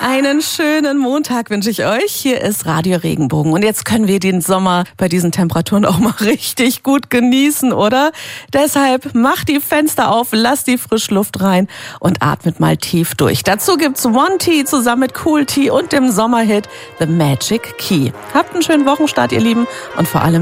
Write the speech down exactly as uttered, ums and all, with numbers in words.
Einen schönen Montag wünsche ich euch. Hier ist Radio Regenbogen. Und jetzt können wir den Sommer bei diesen Temperaturen auch mal richtig gut genießen, oder? Deshalb macht die Fenster auf, lasst die Frischluft rein und atmet mal tief durch. Dazu gibt's One T zusammen mit Cool T und dem Sommerhit The Magic Key. Habt einen schönen Wochenstart, ihr Lieben, und vor allem